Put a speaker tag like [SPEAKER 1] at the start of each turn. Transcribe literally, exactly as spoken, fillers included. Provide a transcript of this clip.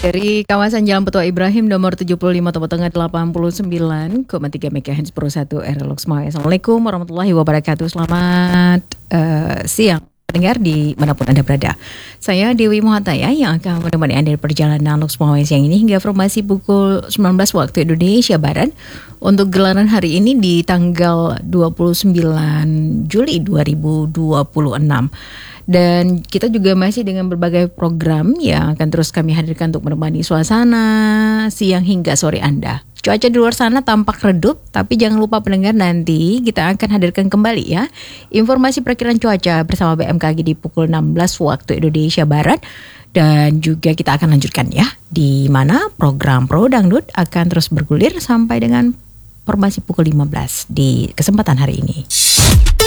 [SPEAKER 1] Dari kawasan Jalan Petua Ibrahim nomor tujuh puluh lima Topo Tengah delapan puluh sembilan koma tiga MHz Pro satu R L Loksmawe. Assalamualaikum warahmatullahi wabarakatuh. Selamat uh, siang pendengar di manapun Anda berada. Saya Dewi Muhataya yang akan menemani Anda di perjalanan Loksmawe siang ini hingga informasi pukul sembilan belas waktu Indonesia Barat. Untuk gelaran hari ini di tanggal dua puluh sembilan Juli dua ribu dua puluh enam. Dan kita juga masih dengan berbagai program yang akan terus kami hadirkan untuk menemani suasana siang hingga sore Anda. Cuaca di luar sana tampak redup, tapi jangan lupa pendengar, nanti kita akan hadirkan kembali ya informasi perkiraan cuaca bersama B M K G di pukul enam belas waktu Indonesia Barat. Dan juga kita akan lanjutkan ya, di mana program Pro Dangdut akan terus bergulir sampai dengan informasi pukul lima belas di kesempatan hari ini.